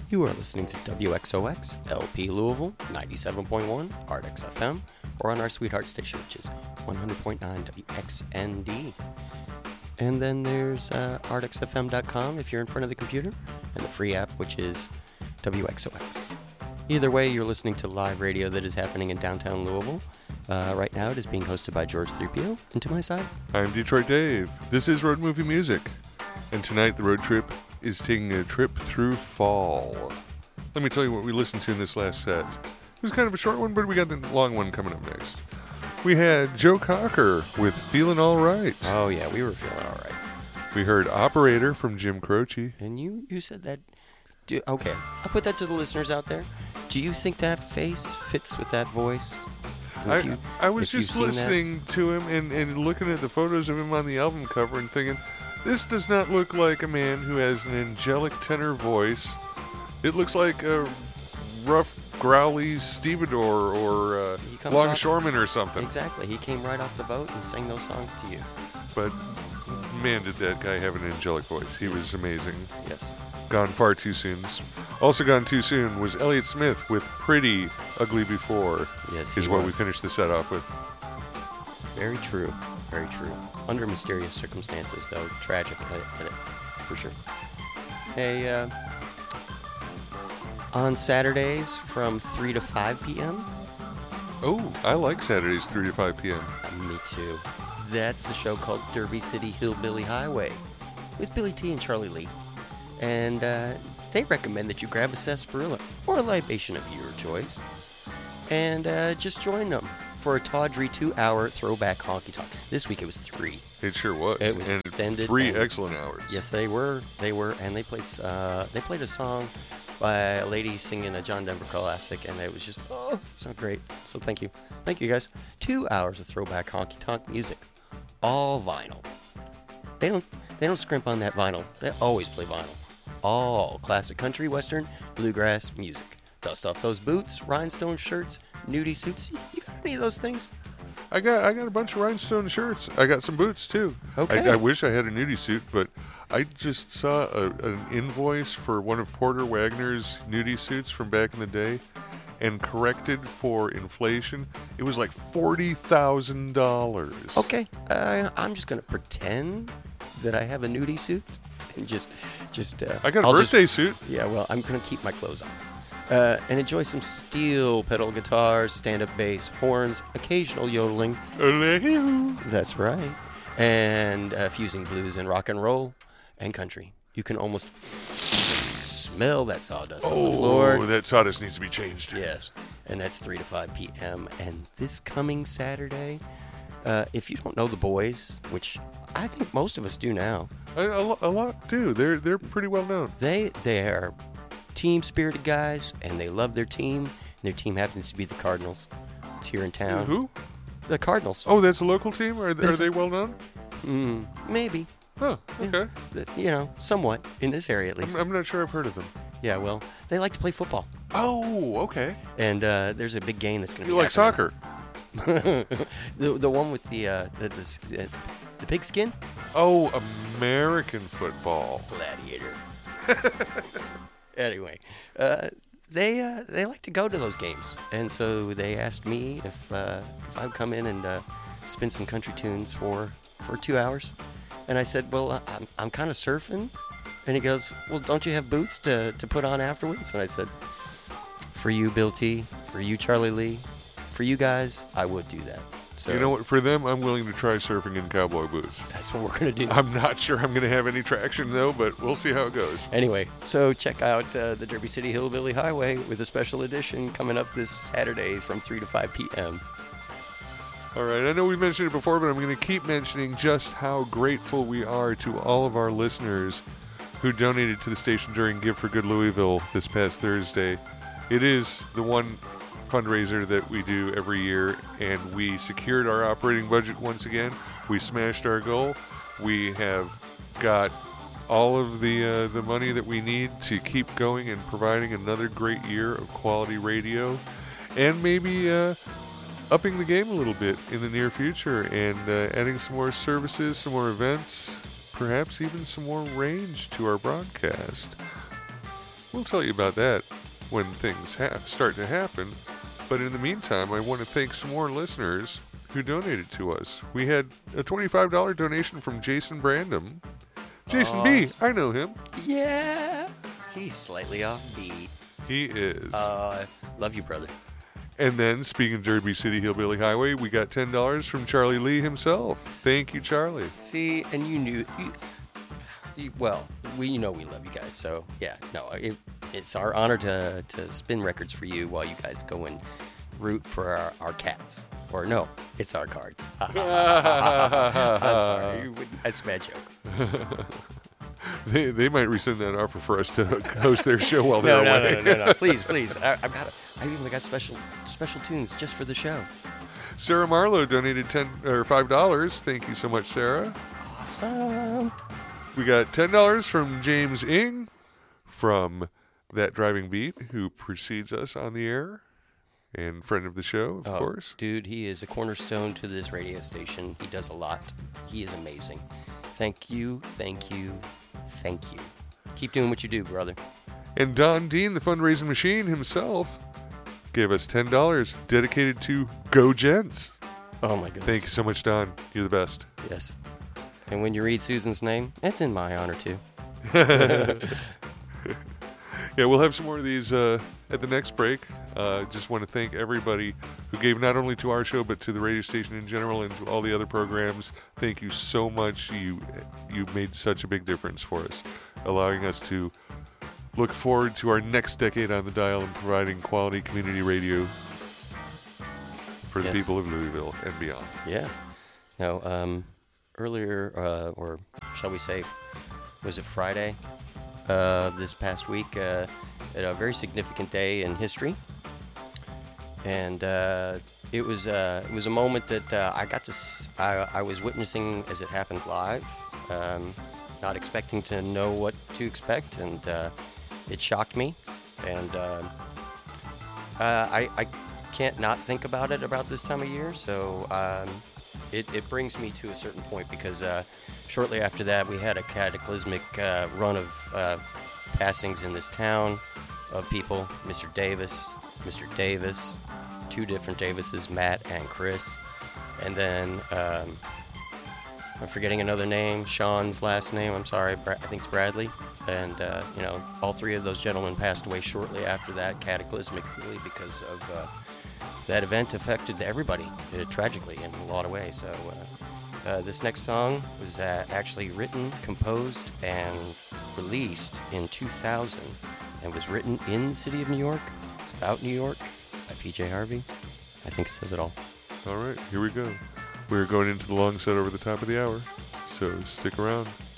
You are listening to WXOX LP Louisville 97.1 Ardex FM, or on our sweetheart station, which is 100.9 WXND. And then there's ardexfm.com if you're in front of the computer, and the free app, which is WXOX. Either way, you're listening to live radio that is happening in downtown Louisville. Right now, it is being hosted by George 3PO, and to my side, I'm Detroit Dave. This is Road Movie Music, and tonight the road trip is taking a trip through fall. Let me tell you what we listened to in this last set. It was kind of a short one, but we got the long one coming up next. We had Joe Cocker with Feeling All Right. oh yeah, we were feeling all right. We heard Operator from Jim Croce. And you said that. Okay, I'll put that to the listeners out there. Do you think that face fits with that voice? I was just listening to him and looking at the photos of him on the album cover and thinking, this does not look like a man who has an angelic tenor voice. It looks like a rough, growly stevedore or longshoreman or something. Exactly. He came right off the boat and sang those songs to you. But, man, did that guy have an angelic voice. He was amazing. Yes. Gone far too soon. Also gone too soon was Elliott Smith with Pretty Ugly Before. Yes, is what we finished the set off with. Very true. Very true. Under mysterious circumstances, though. Tragic, for sure. Hey, on Saturdays from 3 to 5 p.m. Oh, I like Saturdays 3 to 5 p.m. Me too. That's a show called Derby City Hillbilly Highway with Billy T and Charlie Lee. And they recommend that you grab a sarsaparilla or a libation of your choice and just join them for a tawdry 2-hour throwback honky-tonk. This week it was 3. It sure was. It was and extended. 3 excellent hours. Yes, they were, and they played a song by a lady singing a John Denver classic, and it was just, so great. So thank you guys. 2 hours of throwback honky-tonk music, all vinyl. They don't scrimp on that vinyl. They always play vinyl. All classic country, western, bluegrass music. Dust off those boots, rhinestone shirts, nudie suits. You got any of those things? I got a bunch of rhinestone shirts. I got some boots too. Okay. I wish I had a nudie suit, but I just saw an invoice for one of Porter Wagner's nudie suits from back in the day, and corrected for inflation, it was like $40,000. Okay, I'm just gonna pretend that I have a nudie suit and just. I got a birthday suit. Yeah, well, I'm gonna keep my clothes on. And enjoy some steel pedal guitars, stand-up bass, horns, occasional yodeling. That's right. And fusing blues and rock and roll and country. You can almost smell that sawdust on the floor. Oh, that sawdust needs to be changed. Yes. And that's 3 to 5 p.m. And this coming Saturday, if you don't know the boys, which I think most of us do now. A lot do. They're pretty well known. They are team-spirited guys, and they love their team. And their team happens to be the Cardinals. It's here in town. Who? The Cardinals. Oh, that's a local team? Are they well known? Maybe. Oh, okay. Yeah, somewhat, in this area at least. I'm not sure I've heard of them. Yeah, well, they like to play football. Oh, okay. And there's a big game that's going to be You like soccer? the one with the pigskin? Oh, American football. Gladiator. Anyway, they like to go to those games, and so they asked me if I'd come in and spin some country tunes for 2 hours, and I said, well, I'm kind of surfing, and he goes, well, don't you have boots to put on afterwards? And I said, for you, Bill T, for you, Charlie Lee, for you guys, I would do that. So, you know what? For them, I'm willing to try surfing in cowboy boots. That's what we're going to do. I'm not sure I'm going to have any traction, though, but we'll see how it goes. Anyway, so check out the Derby City Hillbilly Highway with a special edition coming up this Saturday from 3 to 5 p.m. All right, I know we mentioned it before, but I'm going to keep mentioning just how grateful we are to all of our listeners who donated to the station during Give for Good Louisville this past Thursday. It is the one fundraiser that we do every year, and we secured our operating budget once again. We smashed our goal. We have got all of the money that we need to keep going and providing another great year of quality radio, and maybe upping the game a little bit in the near future and adding some more services, some more events, perhaps even some more range to our broadcast. We'll tell you about that when things start to happen. But in the meantime, I want to thank some more listeners who donated to us. We had a $25 donation from Jason Brandom. Jason B, I know him. Yeah. He's slightly off beat. He is. Love you, brother. And then, speaking of Derby City Hillbilly Highway, we got $10 from Charlie Lee himself. Thank you, Charlie. See, and you knew... well, we know we love you guys, so yeah, no, it's our honor to spin records for you while you guys go and root for our cats. Or no, it's our cards. I'm sorry, that's a bad joke. They might rescind that offer for us to host their show while they're away. No, please. I even got special tunes just for the show. Sarah Marlowe donated $5. Thank you so much, Sarah. Awesome. We got $10 from James Ing from That Driving Beat, who precedes us on the air and friend of the show, of course. Dude, he is a cornerstone to this radio station. He does a lot. He is amazing. Thank you. Keep doing what you do, brother. And Don Dean, the fundraising machine himself, gave us $10 dedicated to Go Gents. Oh, my goodness. Thank you so much, Don. You're the best. Yes. And when you read Susan's name, it's in my honor, too. Yeah, we'll have some more of these at the next break. Just want to thank everybody who gave not only to our show, but to the radio station in general and to all the other programs. Thank you so much. You made such a big difference for us, allowing us to look forward to our next decade on the dial and providing quality community radio for the people of Louisville and beyond. Yeah. Now, earlier, or shall we say, was it Friday this past week, at a very significant day in history. And it was a moment that I was witnessing as it happened live, not expecting to know what to expect, and it shocked me. And I can't not think about it about this time of year, so it brings me to a certain point, because shortly after that we had a cataclysmic run of passings in this town of people. Mr. Davis, two different Davises, Matt and Chris, and then I'm forgetting another name, Sean's last name, I'm sorry, I think it's Bradley. And all three of those gentlemen passed away shortly after that, cataclysmically, because of that event affected everybody tragically in a lot of ways. So this next song was actually written, composed, and released in 2000, and was written in the city of New York. It's about New York. It's by PJ Harvey. I think it says it all. All right, here we go. We're going into the long set over the top of the hour, so stick around.